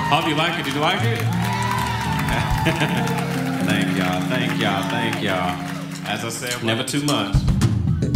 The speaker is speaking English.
Hope you like it. Did you like it? Thank y'all, thank y'all, thank y'all. As I said, never too much.